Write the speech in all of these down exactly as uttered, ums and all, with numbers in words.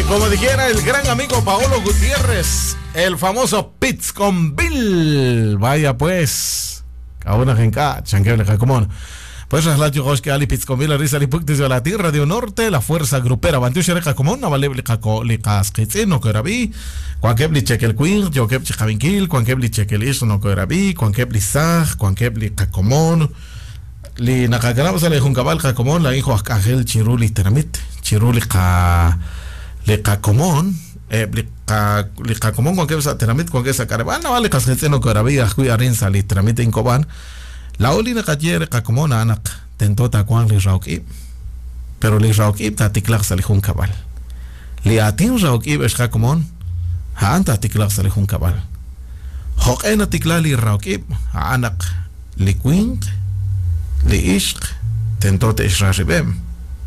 como dijera el gran amigo Paolo Gutiérrez, el famoso Pits con Bill. Vaya pues, Kauna Genka, Chanqueble Jacomón. Pues las lachos que Ali Pits con Bill, Risa Lipuktis de la Tierra de Norte, la fuerza grupera, Bantusha Jacomón, Navalebli Jaco, Licas Kitzeno, Corabi, Juanquebli Chekel Queen, Jokeb Chijavinkil, Juanquebli Chekel Isno, Corabi, Juanquebli Saj, Juanquebli Jacomón. Li Nakaganabas Ale Juncabal Jacomón, la hijo Acajel Chiruli Teramit, Chiruli Ka. Le cacomón, eh, le cacomón con que esa teramit con que esa caravana vale casqueno que rabia cuidarin sali teramit en coban la olina cayer cacomón anak tentota cuan le rauki pero le rauki ta tiklak sali jun cabal le atin rauki es cacomón ha anta tiklak sali jun cabal hoqena tiklali rauki anak le queen le ishq tentote israribem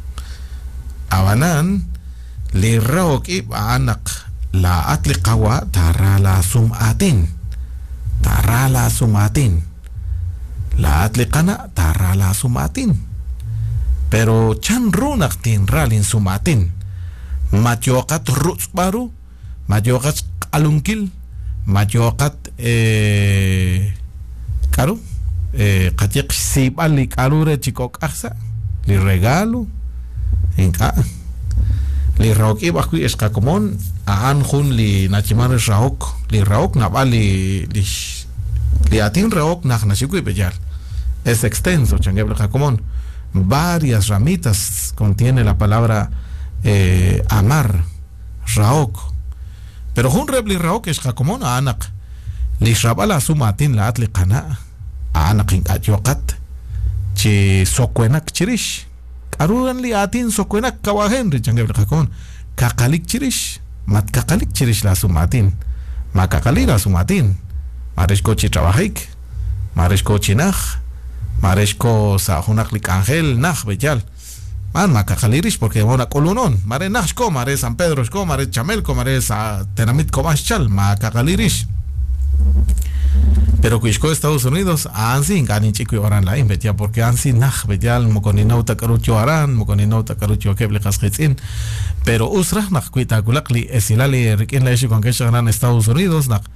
abanan li raoki anak la atli qawa tara la sumatin tara la sumatin la atli qana tara la sumatin pero chan runak tin ralin sumatin majokat ruts baru majokat alunkil majokat eh karu eh qatiq sibali karure chikok aksa li regalo enka li raok i bakui es kakomon a anjun li nachimar es raok li raok nabali li li atin raok nach nashikui bejal es extenso changeble kakomon varias ramitas contiene la palabra eh, amar raok pero jun reb li raok es kakomon a anak li shabala sumatin la atli qana a anak in ajokat chi sokwenak chirish arugan li atin sokwenak kawahen richangeble kakon kakalik chirish mat kakalik chirish la sumatin ma kakalik la sumatin maresh kochi trabajik maresh kochi nach maresh ko sa hunak lik angel nach bejal man ma kakalirish porque mona colunon mare nach ko mare San Pedro ko mare Chamelco mare sa tenamit ko chal ma kakalirish pero kuishko Estados Unidos ansi ngani chiku oran la imbetia porque ansi nach bejal mokoninauta karucho aran mokoninauta karucho keble kasqitzin pero usra nach kuita kulakli esilali rikin la ishi con que sharan Estados Unidos nach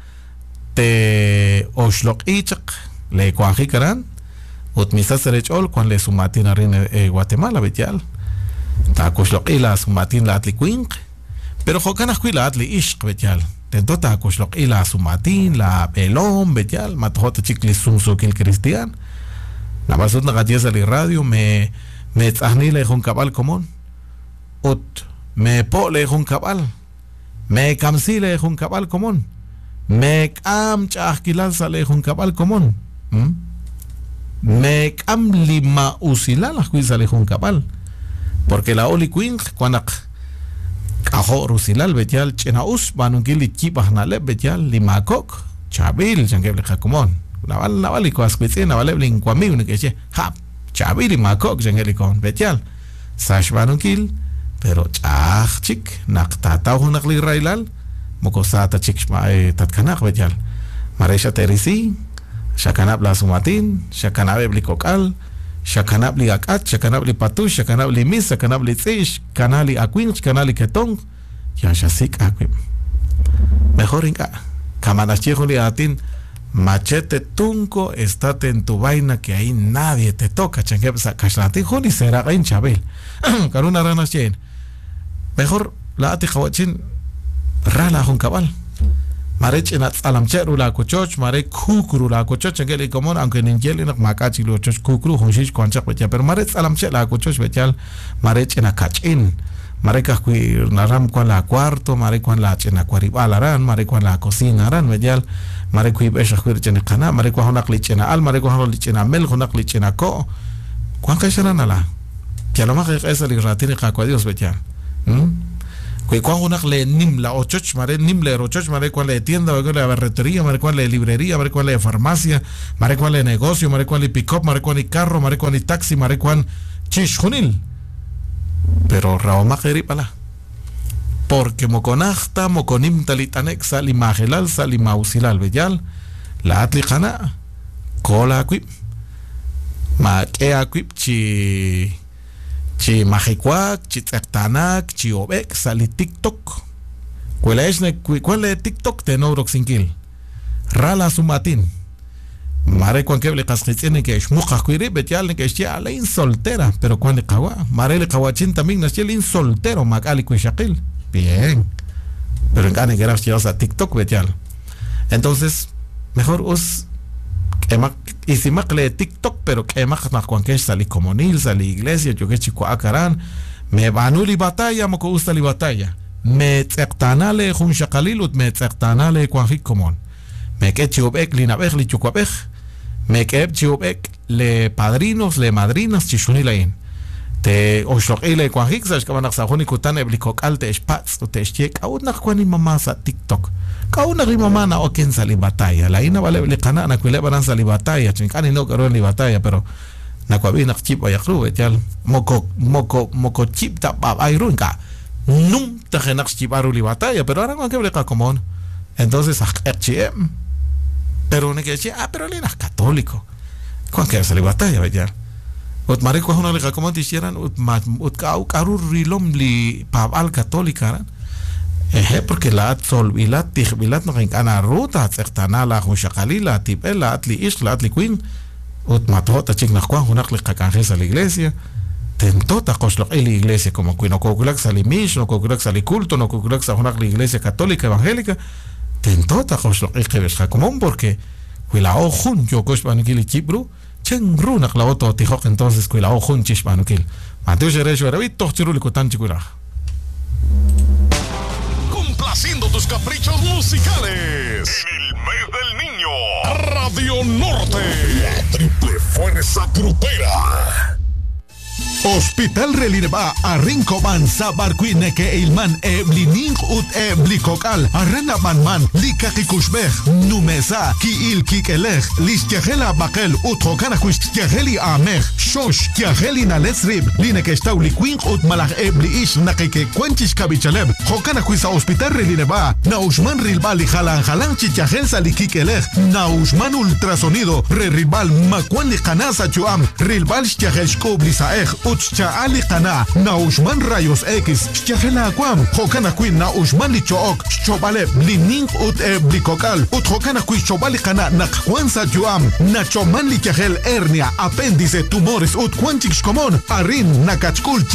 te oshlok ichak le kwaji karan utmisa serechol con le sumatin arin eh, Guatemala bejal ta kushlok ila sumatin la atli queen pero jokana kuila atli ishq bejal tentota kushlok ila sumatin la pelón bejal mathot chikli sumso kil cristian la basut na gatiesa li radio me me tsahni le jun cabal común ut me po le jun cabal me kamsi le jun cabal común me kam chahkilal sale jun cabal común ¿Mm? me kam lima usila la kuisa le jun cabal porque la oli queen kwanak ajo rusilal bejal chenaus banungili kibahna le bejal limakok chabil jangeble kakomon naval naval ko asquitse naval blin kwami unikeche ha chabil limakok jangeli kon bejal sash banungil pero chach chik naqtata hunaqli railal mokosata chik tatkanak bejal maresha terisi shakanab la sumatin shakanab blikokal shakanab li akat shakanab li patush shakanab li mis shakanab li tsish kanali akwinch kanali ketong ya shasik akwim mejor inka kamanachijo li atin machete tunco estate en tu vaina que ahí nadie te toca changue kashnati juli será en chabel karuna rana chen mejor la ati khawachin rala hun kabal mare chena alam cheru la kochoch mare kukuru la kochoch ngeli komon aunque ninjeli nak makachi lo choch kukuru honshish kwanchak becha pero mare alam che la kochoch bechal mare chena kachin mare ka kui naram kwa la cuarto mare kwa la chena kwaribala ran mare kwa la cocina ran bechal mare kui besha kui chena kana mare kwa honak li chena al mare kwa honak li chena mel honak li chena ko kwan ka shana la que lo más esa li ratini ka kwa dios bechal hm cuando una le nim la ochoch mare nim le ochoch mare cuál le tienda mare cuál le barretería mare cuál le librería mare cuál le farmacia mare cuál le negocio mare cuál le pick up mare cuál le carro mare cuál le taxi mare cuál chishunil pero rao mageri pala porque mokonachta mokonim talitanek sali magelal sali mausilal bejal la atliqana kola quip ma que aquip chi chi majikwak, chi tzertanak, chi obek, sali TikTok. Cuela es ne cuele TikTok te no roxinkil. Rala sumatin. Mare cuan que le casquitiene que es muja cuiri betial que es ya la insoltera, pero cuan le kawa, mare le kawachin también nació el insoltero macali cuishakil. Bien. Pero en gane que era a TikTok betial. Entonces, mejor us y si macle TikTok, pero que más más cuan que salí comunil, salí iglesia, yo que chico acaran, me vanuli batalla, mo gusta li batalla. Me tzertanale jun shakalilut, me tzertanale cuan hik común. Me que chiobek li nabek li chukwabek, me que chiobek le padrinos, le madrinas, chishunilain. Te oshokile cuan hik, sabes que van a sajoni kutan eblikok alte espats, te eschek, aún na cuan mamá sa TikTok. Kauna ri mamá na oken sali batalla. La ina vale le kana na kuile banan sali batalla. Chinkani no karo ni batalla, pero na kwabi na chip ya khru etal moko moko moko chip ta ba airunka. Num ta genak chip aru li batalla, pero ahora con que bleca común. Entonces H M. Pero ne que ah, pero le es católico. Con que sali batalla, etal. Ot mari ko hona le común tisieran ut mat ut kau karu rilom li pa al católica. Eh, porque la sol y la tijbilat no gana ruta certana la junshaqalila tipela atli ish la atli queen ut matota chik na juan hunak le kakanjesa la iglesia tentota qoslo la iglesia como queen o kokulak sali mish no kokulak sali culto no kokulak sa hunak la iglesia católica evangélica tentota qoslo el qebesha común porque cuila o jun yo koshbanukil chibru chen runak la oto tijok entonces cuila o jun chishbanukil mateo jerejo eravit tochiru likutan chikula. Haciendo tus caprichos musicales en el mes del niño. Radio Norte, la triple fuerza grupera. Hospital Relirba Arrinco Man Sabarquine que Ilman Eblining ut Eblicokal Arrena Manman Likakikushbech Numesa Ki Il Kikelech Listiagela Bakel ut Hokanakush Tiageli Amech Shosh Tiageli Nalesrib Line que está Uliquin ut Malach Ebliish Nakeke Quenchish Kabichaleb Hokanakuisa Hospital Relirba Naushman Rilbal y Jalan Jalan Chichagel Salikikelech Naushman Ultrasonido Re Rilbal Makwan Likanasa Chuam Rilbal Stiagel Shkoblisaech Uchcha Ali Kana, Naushman Rayos X, Chahela Aquam, Hokana Queen Naushman Lichook, Chobale, Lining Ut Eblicokal, Ut Hokana Queen Chobali Kana, Nakwansa Juam, Nachoman Lichahel Hernia, Apéndice, Tumores, Ut Quanchix Común, Arin, Nakachkul.